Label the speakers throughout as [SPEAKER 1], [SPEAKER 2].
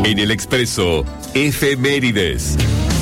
[SPEAKER 1] En el Expreso, efemérides.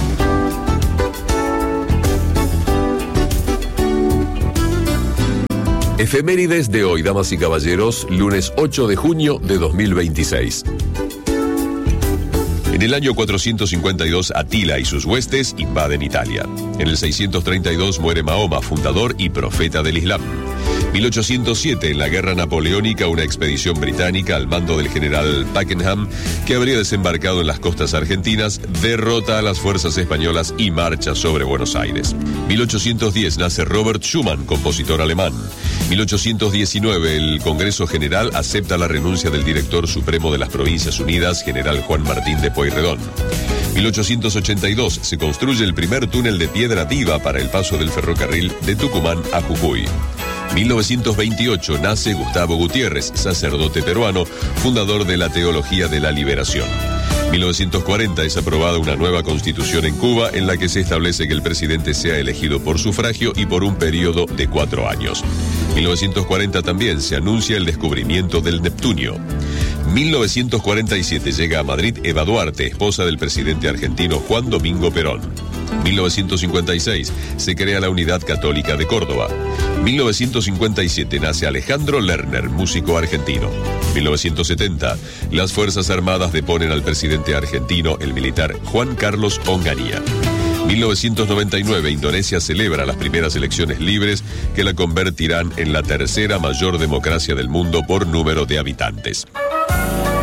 [SPEAKER 1] Efemérides de hoy, damas y caballeros, lunes 8 de junio de 2026. En el año 452, Atila y sus huestes invaden Italia. En el 632 muere Mahoma, fundador y profeta del Islam. 1807, en la guerra napoleónica, una expedición británica al mando del general Pakenham, que habría desembarcado en las costas argentinas, derrota a las fuerzas españolas y marcha sobre Buenos Aires. 1810, nace Robert Schumann, compositor alemán. 1819, el Congreso General acepta la renuncia del director supremo de las Provincias Unidas, general Juan Martín de Pueyrredón. 1882, se construye el primer túnel de piedra viva para el paso del ferrocarril de Tucumán a Jujuy. 1928, nace Gustavo Gutiérrez, sacerdote peruano, fundador de la Teología de la Liberación. 1940, es aprobada una nueva constitución en Cuba en la que se establece que el presidente sea elegido por sufragio y por un periodo de 4 años. 1940 también se anuncia el descubrimiento del Neptunio. 1947, llega a Madrid Eva Duarte, esposa del presidente argentino Juan Domingo Perón. 1956, se crea la Unidad Católica de Córdoba. 1957, nace Alejandro Lerner, músico argentino. 1970, las Fuerzas Armadas deponen al presidente argentino, el militar Juan Carlos Onganía. 1999, Indonesia celebra las primeras elecciones libres que la convertirán en la tercera mayor democracia del mundo por número de habitantes.